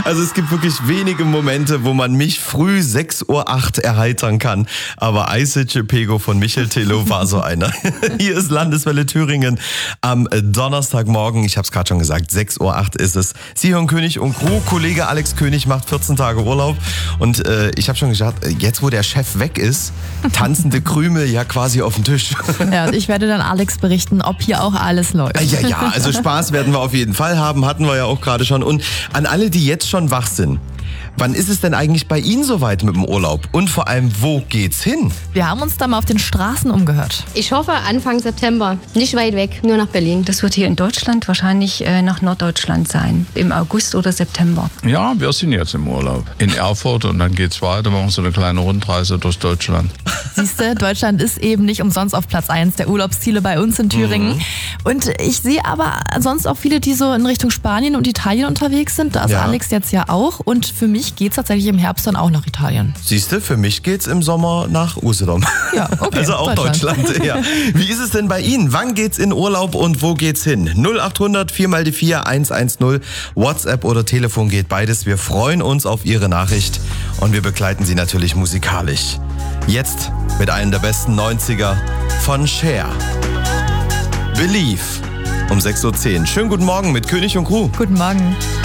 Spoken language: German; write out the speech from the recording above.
Also es gibt wirklich wenige Momente, wo man mich früh 6:08 Uhr erheitern kann. Aber Aise Cepego von Michel Tello war so einer. Hier ist Landeswelle Thüringen am Donnerstagmorgen. Ich habe es gerade schon gesagt, 6:08 Uhr ist es. Sie hören König und Crew. Kollege Alex König macht 14 Tage Urlaub. Und ich habe schon gesagt, jetzt wo der Chef weg ist, tanzende Krümel ja quasi auf dem Tisch. Ja, und ich werde dann Alex berichten, ob hier auch alles läuft. Ja, also Spaß werden wir auf jeden Fall haben, hatten wir ja auch gerade schon. Und an alle, die jetzt schon wach sind, wann ist es denn eigentlich bei Ihnen soweit mit dem Urlaub? Und vor allem, wo geht's hin? Wir haben uns da mal auf den Straßen umgehört. Ich hoffe Anfang September, nicht weit weg, nur nach Berlin. Das wird hier in Deutschland wahrscheinlich nach Norddeutschland sein, im August oder September. Ja, wir sind jetzt im Urlaub in Erfurt und dann geht's weiter, machen so eine kleine Rundreise durch Deutschland. Siehste, Deutschland ist eben nicht umsonst auf Platz 1 der Urlaubsziele bei uns in Thüringen. Und ich sehe aber sonst auch viele, die so in Richtung Spanien und Italien unterwegs sind. Da ist Alex jetzt ja auch. Und für mich geht's tatsächlich im Herbst dann auch nach Italien. Siehste, für mich geht's im Sommer nach Usedom. Ja, okay. Also auch Deutschland. Ja. Wie ist es denn bei Ihnen? Wann geht's in Urlaub und wo geht's hin? 0800 4x4 110. WhatsApp oder Telefon geht beides. Wir freuen uns auf Ihre Nachricht und wir begleiten Sie natürlich musikalisch. Jetzt mit einem der besten 90er von Cher. Believe um 6:10 Uhr. Schönen guten Morgen mit König und Crew. Guten Morgen.